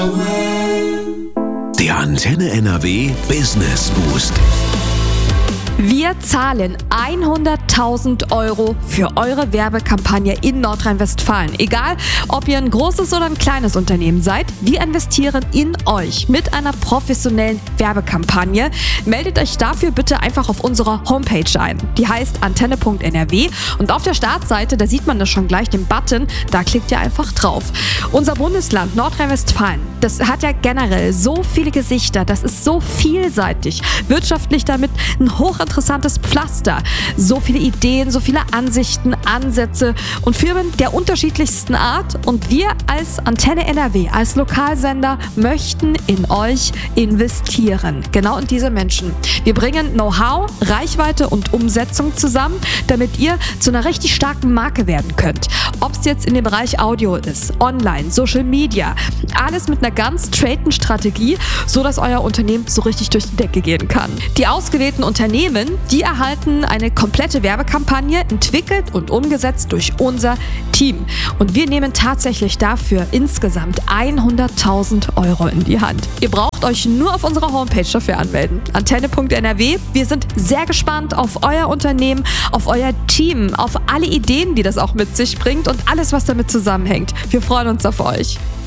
Der Antenne NRW Business Boost. Wir zahlen 100.000 € für eure Werbekampagne in Nordrhein-Westfalen. Egal, ob ihr ein großes oder ein kleines Unternehmen seid, wir investieren in euch mit einer professionellen Werbekampagne. Meldet euch dafür bitte einfach auf unserer Homepage ein. Die heißt antenne.nrw und auf der Startseite, da sieht man das schon gleich, den Button, da klickt ihr einfach drauf. Unser Bundesland Nordrhein-Westfalen, das hat ja generell so viele Gesichter, das ist so vielseitig, wirtschaftlich damit ein hochinteressantes Pflaster. So viele Ideen, so viele Ansichten, Ansätze und Firmen der unterschiedlichsten Art. Und wir als Antenne NRW, als Lokalsender, möchten in euch investieren. Genau in diese Menschen. Wir bringen Know-how, Reichweite und Umsetzung zusammen, damit ihr zu einer richtig starken Marke werden könnt. Ob es jetzt in dem Bereich Audio ist, Online, Social Media, alles mit einer ganz straighten Strategie, sodass euer Unternehmen so richtig durch die Decke gehen kann. Die ausgewählten Unternehmen, die erhalten eine komplette Werbekampagne, entwickelt und umgesetzt durch unser Team. Und wir nehmen tatsächlich dafür insgesamt 100.000 € in die Hand. Ihr braucht euch nur auf unserer Homepage dafür anmelden. Antenne.nrw. Wir sind sehr gespannt auf euer Unternehmen, auf euer Team, auf alle Ideen, die das auch mit sich bringt und alles, was damit zusammenhängt. Wir freuen uns auf euch.